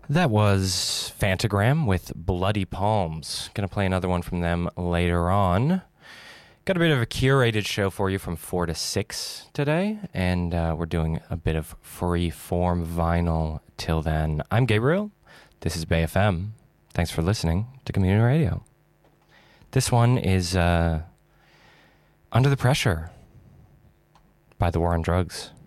That was Fantagram with Bloody Palms. Gonna play another one from them later on. Got a bit of a curated show for you from 4 to 6 today, and we're doing a bit of free form vinyl till then. I'm Gabriel. This is Bay FM. Thanks for listening to Community Radio. This one is Under the Pressure by The War on Drugs.